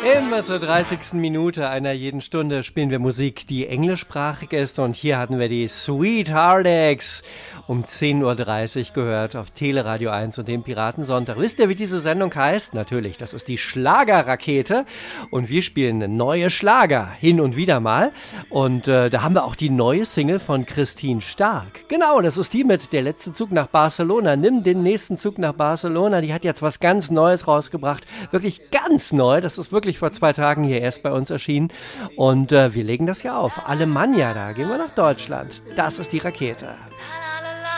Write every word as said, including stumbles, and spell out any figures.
Immer zur dreißigsten Minute einer jeden Stunde spielen wir Musik, die englischsprachig ist. Und hier hatten wir die Sweethearts um zehn Uhr dreißig gehört auf Teleradio eins und dem Piratensonntag. Wisst ihr, wie diese Sendung heißt? Natürlich, das ist die Schlagerrakete. Und wir spielen neue Schlager hin und wieder mal. Und äh, da haben wir auch die neue Single von Christine Stark. Genau, das ist die mit Der letzte Zug nach Barcelona. Nimm den nächsten Zug nach Barcelona. Die hat jetzt was ganz Neues rausgebracht. Wirklich ganz neu. Das ist wirklich vor zwei Tagen hier erst bei uns erschienen. Und äh, wir legen das hier auf. Alemannia, da gehen wir nach Deutschland. Das ist die Rakete.